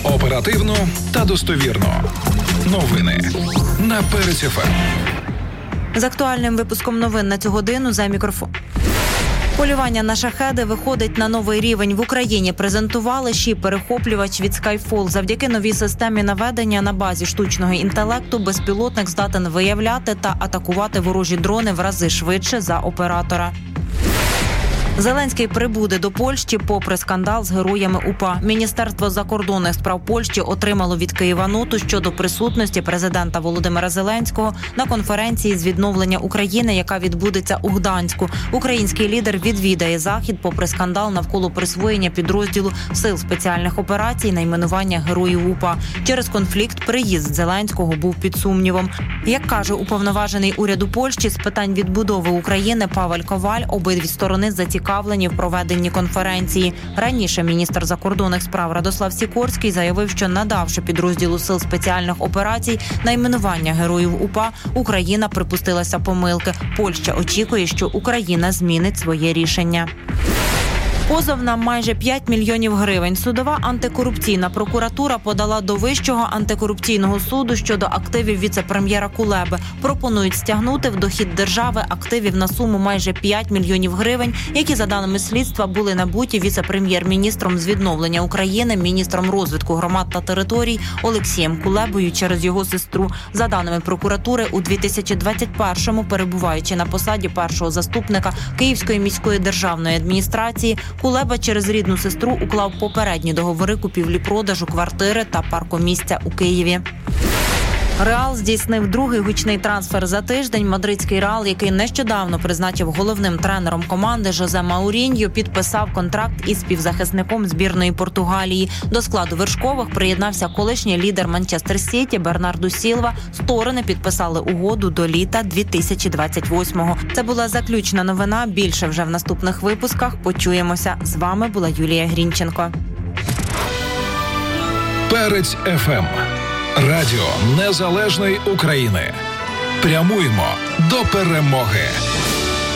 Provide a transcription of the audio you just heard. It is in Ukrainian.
Оперативно та достовірно. Новини на Перець ФМ. З актуальним випуском новин на цю годину за мікрофон. Полювання на шахеди виходить на новий рівень. В Україні презентували шіп-перехоплювач від Skyfall. Завдяки новій системі наведення на базі штучного інтелекту безпілотник здатен виявляти та атакувати ворожі дрони в рази швидше за оператора. Зеленський прибуде до Польщі попри скандал з героями УПА. Міністерство закордонних справ Польщі отримало від Києва ноту щодо присутності президента Володимира Зеленського на конференції з відновлення України, яка відбудеться у Гданську. Український лідер відвідає Захід попри скандал навколо присвоєння підрозділу Сил спеціальних операцій найменування героїв УПА. Через конфлікт приїзд Зеленського був під сумнівом. Як каже уповноважений уряду Польщі з питань відбудови України Павел Коваль, обидві сторони зацікавлені в проведенні конференції. Раніше міністр закордонних справ Радослав Сікорський заявив, що надавши підрозділу Сил спеціальних операцій найменування героїв УПА, Україна припустилася помилки. Польща очікує, що Україна змінить своє рішення. Позов на майже 5 мільйонів гривень. Судова антикорупційна прокуратура подала до Вищого антикорупційного суду щодо активів віце-прем'єра Кулеби. Пропонують стягнути в дохід держави активів на суму майже 5 мільйонів гривень, які, за даними слідства, були набуті віце-прем'єр-міністром з відновлення України, міністром розвитку громад та територій Олексієм Кулебою через його сестру. За даними прокуратури, у 2021-му, перебуваючи на посаді першого заступника Київської міської державної адміністрації, Кулеба через рідну сестру уклав попередні договори купівлі-продажу квартири та паркомісця у Києві. Реал здійснив другий гучний трансфер за тиждень. Мадридський Реал, який нещодавно призначив головним тренером команди Жозе Мауріньо, підписав контракт із співзахисником збірної Португалії. До складу вершкових приєднався колишній лідер Манчестер Сіті Бернарду Сілва. Сторони підписали угоду до літа 2028-го. Це була заключна новина. Більше вже в наступних випусках. Почуємося. З вами була Юлія Грінченко. Перець ФМ. Радіо Незалежної України. Прямуємо до перемоги.